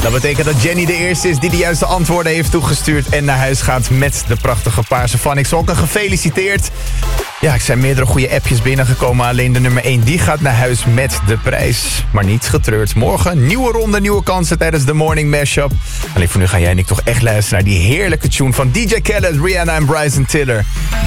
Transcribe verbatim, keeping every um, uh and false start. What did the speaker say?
Dat betekent dat Jenny de eerste is die de juiste antwoorden heeft toegestuurd en naar huis gaat met de prachtige paarse Van Solken. Gefeliciteerd. Ja, ik zijn meerdere goede appjes binnengekomen. Alleen de nummer één die gaat naar huis met de prijs. Maar niet getreurd. Morgen nieuwe ronde, nieuwe kansen tijdens de Morning Mashup. Alleen voor nu ga jij en ik toch echt luisteren naar die heerlijke tune van D J Khaled, Rihanna en Bryson Tiller.